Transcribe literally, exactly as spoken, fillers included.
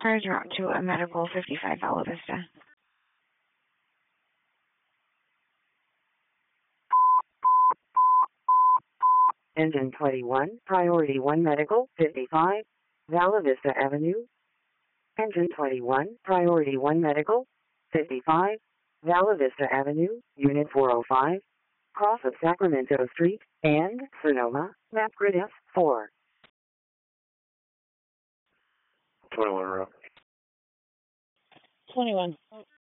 Cars route to a medical fifty-five Bella Vista. Engine twenty-one, Priority one Medical, fifty-five, Bella Vista Avenue. Engine twenty-one, Priority one Medical, fifty-five, Bella Vista Avenue, Unit four oh five, cross of Sacramento Street, and Sonoma, map grid F four. twenty-one route. twenty-one.